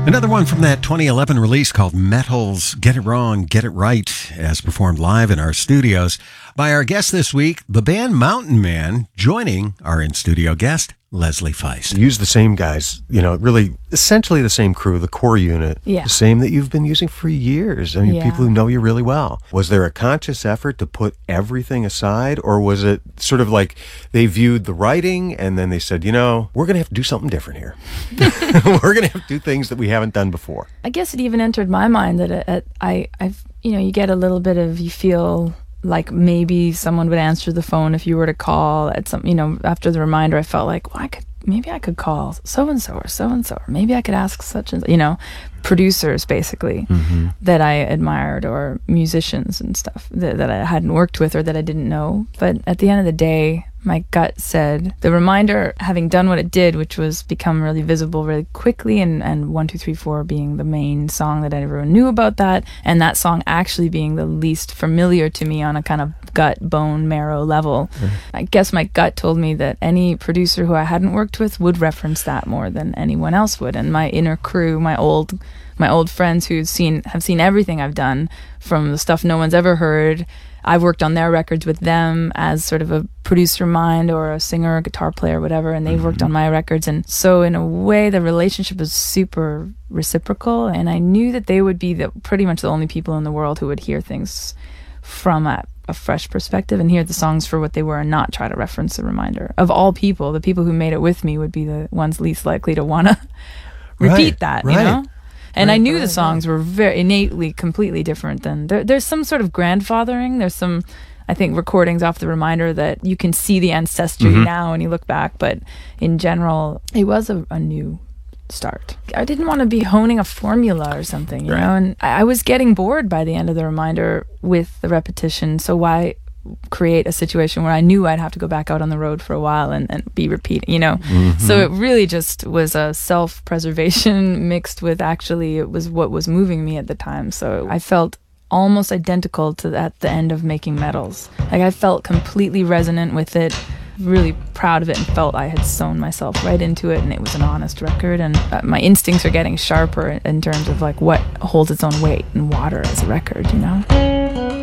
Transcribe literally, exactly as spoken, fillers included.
Another one from that twenty eleven release called Metal's Get It Wrong, Get It Right, as performed live in our studios by our guest this week, the band Mountain Man, joining our in-studio guest, Leslie Feist. Use the same guys, you know, really essentially the same crew, the core unit, yeah. the same that you've been using for years. I mean, yeah. people who know you really well. Was there a conscious effort to put everything aside, or was it sort of like they viewed the writing and then they said, you know, we're going to have to do something different here. We're going to have to do things that we haven't done before. I guess it even entered my mind that it, it, I, I've, you know, you get a little bit of, you feel like maybe someone would answer the phone if you were to call at some, you know, after the reminder, I felt like, well, I could, maybe I could call so-and-so or so-and-so, or maybe I could ask such and, you know, producers basically mm-hmm. that I admired, or musicians and stuff that, that I hadn't worked with or that I didn't know. But at the end of the day, my gut said the reminder, having done what it did, which was become really visible really quickly, and, and one two three four being the main song that everyone knew about that, and that song actually being the least familiar to me on a kind of gut, bone, marrow level. Mm-hmm. I guess my gut told me that any producer who I hadn't worked with would reference that more than anyone else would. And my inner crew, my old my old friends who've seen have seen everything I've done, from the stuff no one's ever heard. I've worked on their records with them as sort of a producer mind, or a singer, or guitar player, whatever, and they've mm-hmm. worked on my records. And so in a way, the relationship was super reciprocal, and I knew that they would be the pretty much the only people in the world who would hear things from a, a fresh perspective and hear the songs for what they were and not try to reference the reminder. Of all people, the people who made it with me would be the ones least likely to want to repeat right, that, right. you know? And right, I knew right, the songs right. were very innately, completely different than... There, there's some sort of grandfathering. There's some, I think, recordings off the reminder that you can see the ancestry mm-hmm. now when you look back. But in general, it was a, a new start. I didn't want to be honing a formula or something, you right. know? And I, I was getting bored by the end of the reminder with the repetition. So why create a situation where I knew I'd have to go back out on the road for a while and, and be repeating, you know? Mm-hmm. So it really just was a self-preservation mixed with, actually, it was what was moving me at the time. So I felt almost identical to at the end of making Metals. Like, I felt completely resonant with it, really proud of it, and felt I had sewn myself right into it, and it was an honest record. And uh, my instincts are getting sharper in terms of like what holds its own weight in water as a record, you know?